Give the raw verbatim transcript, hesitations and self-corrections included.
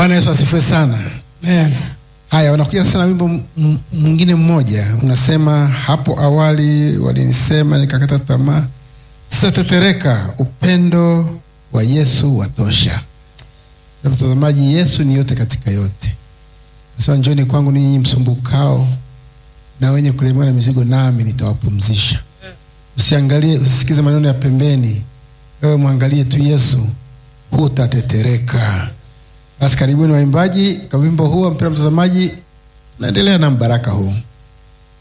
Bwana Yesu asifiwe sana. Amen. Haya, unakuja sana wimbo mwingine mmoja unasema, hapo awali walinisema nikakata tamaa, sitatetereka, upendo wa Yesu watosha. Na mtazamaji, Yesu ni yote katika yote. Nasema, njoni kwangu ninyi msumbukao na wenye kulemewa na mizigo, nami nitawapumzisha. Usiangalie, usisikize maneno ya pembeni. Wewe muangalie tu Yesu, hutatetereka. Basi karibuni waimbaji kwa wimbo huu. Mpendwa mtazamaji, naendelea na mbaraka huu.